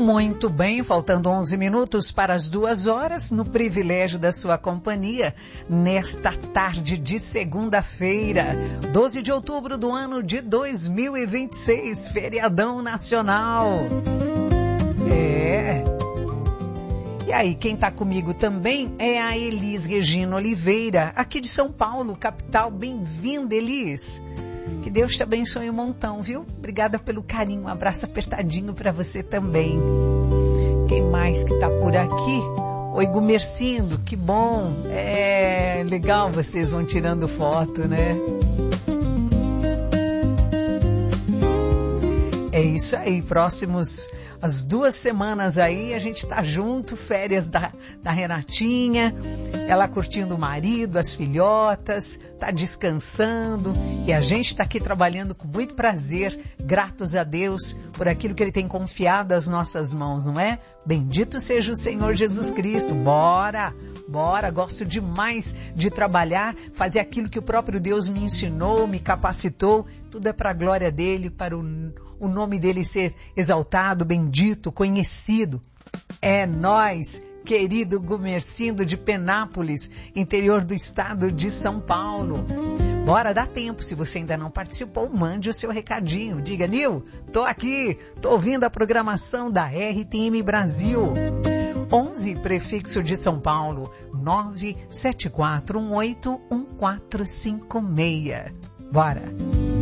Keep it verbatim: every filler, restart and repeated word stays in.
Muito bem, faltando onze minutos para as duas horas, no privilégio da sua companhia, nesta tarde de segunda-feira, doze de outubro do ano de dois mil e vinte e seis, feriadão nacional. É. E aí, quem está comigo também é a Elis Regina Oliveira, aqui de São Paulo, capital. Bem-vinda, Elis. Que Deus te abençoe um montão, viu? Obrigada pelo carinho, um abraço apertadinho para você também. Quem mais que tá por aqui? Oi, Gumercindo, que bom. É legal, vocês vão tirando foto, né? É isso aí, próximos, as duas semanas aí, a gente tá junto, férias da, da Renatinha, ela curtindo o marido, as filhotas, tá descansando, e a gente tá aqui trabalhando com muito prazer, gratos a Deus por aquilo que Ele tem confiado às nossas mãos, não é? Bendito seja o Senhor Jesus Cristo, bora! Bora, gosto demais de trabalhar, fazer aquilo que o próprio Deus me ensinou, me capacitou, tudo é para a glória dEle, para o, o nome dEle ser exaltado, bendito, conhecido. É nós, querido Gumercindo de Penápolis, interior do estado de São Paulo. Bora, dá tempo, se você ainda não participou, mande o seu recadinho, diga, Nil, tô aqui, tô ouvindo a programação da R T M Brasil. onze, prefixo de São Paulo, nove sete quatro um oito um quatro cinco seis. Bora!